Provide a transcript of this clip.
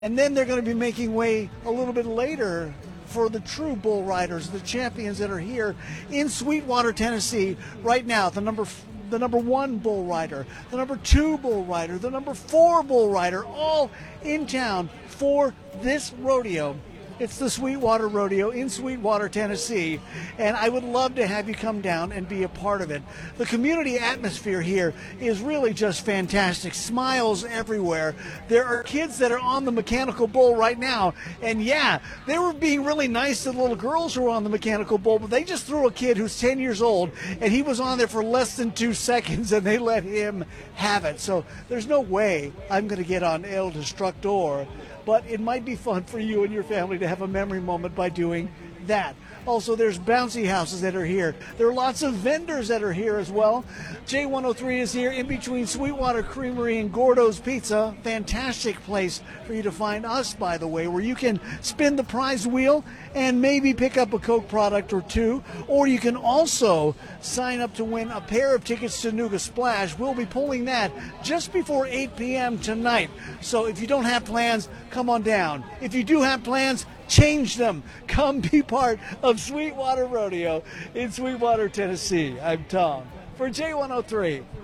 And then they're going to be making way a little bit later for the true bull riders, the champions that are here in Sweetwater, Tennessee right now. The number one bull rider, the number two bull rider, the number four bull rider, all in town for this rodeo. It's the Sweetwater Rodeo in Sweetwater, Tennessee, and I would love to have you come down and be a part of it. The community atmosphere here is really just fantastic. Smiles everywhere. There are kids that are on the mechanical bull right now, and yeah, they were being really nice to the little girls who were on the mechanical bull, but they just threw a kid who's 10 years old, and he was on there for less than 2 seconds, and they let him have it. So there's no way I'm going to get on El Destructor, but it might be fun for you and your family to have a memory moment by doing that. Also, there's bouncy houses that are here. There are lots of vendors that are here as well. J103 is here in between Sweetwater Creamery and Gordo's Pizza. Fantastic place for you to find us, by the way, where you can spin the prize wheel and maybe pick up a Coke product or two. Or you can also sign up to win a pair of tickets to Nuga Splash. We'll be pulling that just before 8 p.m. tonight. So if you don't have plans, come on down. If you do have plans, change them. Come be part of Sweetwater Rodeo in Sweetwater, Tennessee. I'm Tom for J103.